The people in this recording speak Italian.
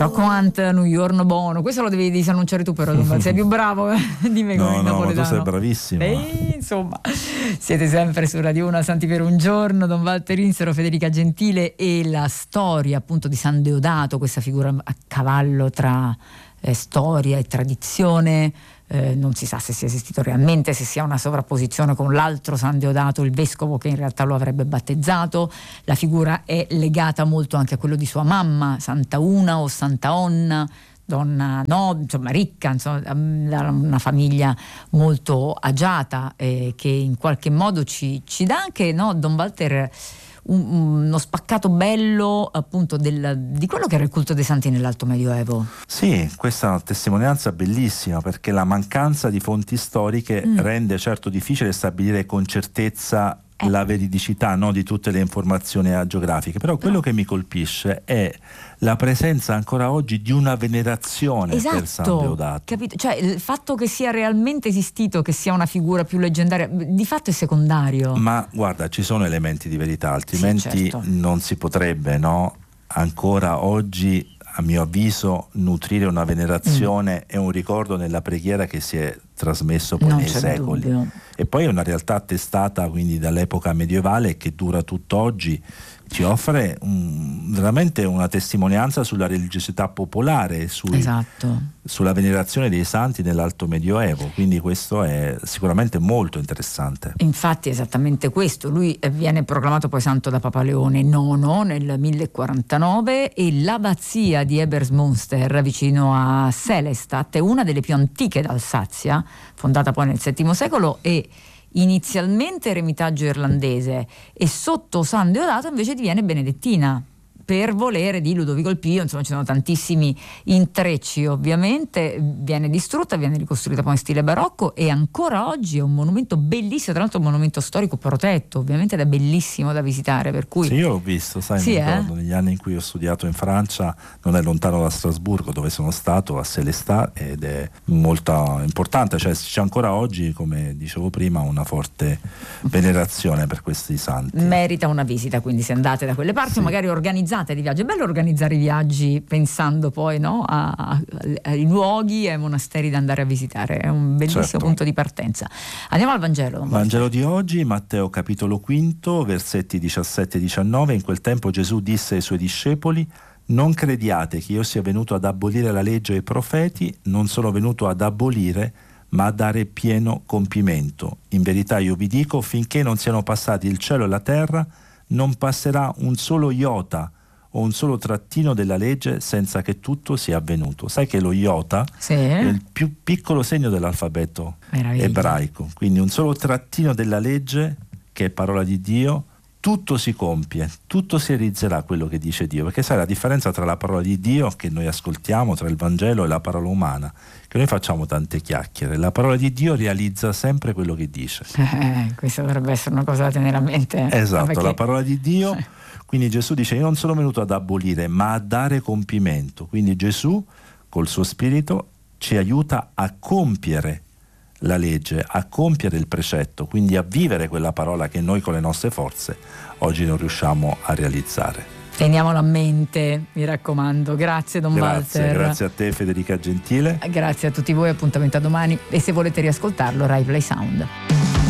Rocco Hunt, New York Bono, questo lo devi disannunciare tu però, sei più bravo di me con il napoletano. No, tu sei bravissimo. Insomma, siete sempre su Radio 1 Santi per un giorno, Don Walter Insero, Federica Gentile e la storia appunto di San Deodato, questa figura a cavallo tra storia e tradizione. Non si sa se sia esistito realmente, se sia una sovrapposizione con l'altro San Deodato, il vescovo che in realtà lo avrebbe battezzato. La figura è legata molto anche a quello di sua mamma, Santa Una o Santa Onna, donna insomma ricca, insomma, da una famiglia molto agiata, che in qualche modo ci dà anche, Don Walter, uno spaccato bello appunto di quello che era il culto dei santi nell'Alto Medioevo. Sì, questa è una testimonianza bellissima, perché la mancanza di fonti storiche rende certo difficile stabilire con certezza la veridicità, di tutte le informazioni agiografiche, però quello che mi colpisce è la presenza ancora oggi di una venerazione per San Deodato. Capito? Cioè il fatto che sia realmente esistito, che sia una figura più leggendaria, di fatto è secondario. Ma guarda, ci sono elementi di verità, altrimenti certo, non si potrebbe, ancora oggi, a mio avviso, nutrire una venerazione e un ricordo nella preghiera che si è trasmesso poi nei secoli. Dubbio. E poi è una realtà attestata quindi dall'epoca medievale che dura tutt'oggi, ci offre veramente una testimonianza sulla religiosità popolare, sulla venerazione dei santi nell'Alto Medioevo, quindi questo è sicuramente molto interessante. Infatti è esattamente questo, lui viene proclamato poi santo da Papa Leone IX nel 1049 e l'abbazia di Ebersmünster vicino a Sélestat è una delle più antiche d'Alsazia, fondata poi nel VII secolo e inizialmente eremitaggio irlandese, e sotto San Deodato invece diviene benedettina per volere di Ludovico il Pio. Insomma, ci sono tantissimi intrecci, ovviamente viene distrutta, viene ricostruita poi in stile barocco e ancora oggi è un monumento bellissimo, tra l'altro un monumento storico protetto, ovviamente, ed è bellissimo da visitare, per cui sì, io l'ho visto, mi ricordo, negli anni in cui ho studiato in Francia, non è lontano da Strasburgo dove sono stato, a Sélestat, ed è molto importante, cioè c'è ancora oggi, come dicevo prima, una forte venerazione per questi santi. Merita una visita, quindi se andate da quelle parti, magari organizzate di viaggi. È bello organizzare i viaggi pensando poi ai luoghi e ai monasteri da andare a visitare, è un bellissimo punto di partenza. Andiamo al Vangelo. Vangelo di oggi, Matteo capitolo 5, versetti 17 e 19. In quel tempo Gesù disse ai suoi discepoli: non crediate che io sia venuto ad abolire la legge e i profeti, non sono venuto ad abolire ma a dare pieno compimento. In verità io vi dico, finché non siano passati il cielo e la terra, non passerà un solo iota o un solo trattino della legge senza che tutto sia avvenuto. Sai che lo iota è il più piccolo segno dell'alfabeto ebraico, quindi un solo trattino della legge, che è parola di Dio, tutto si compie, tutto si realizzerà quello che dice Dio, perché sai la differenza tra la parola di Dio che noi ascoltiamo, tra il Vangelo, e la parola umana, che noi facciamo tante chiacchiere. La parola di Dio realizza sempre quello che dice. Questa dovrebbe essere una cosa da tenere a mente. Esatto, perché la parola di Dio, quindi Gesù dice: io non sono venuto ad abolire ma a dare compimento. Quindi Gesù col suo spirito ci aiuta a compiere la legge, a compiere il precetto, quindi a vivere quella parola che noi con le nostre forze oggi non riusciamo a realizzare. Teniamolo a mente, mi raccomando. Grazie Don Walter. Grazie a te Federica Gentile. Grazie a tutti voi, appuntamento a domani e se volete riascoltarlo Rai Play Sound.